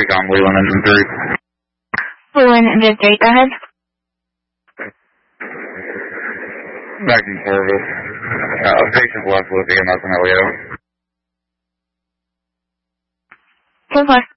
Recon Leland Engine 3. Leland Engine 3, go ahead. Back in service. Patient's left with EMS and LEO. 10-4.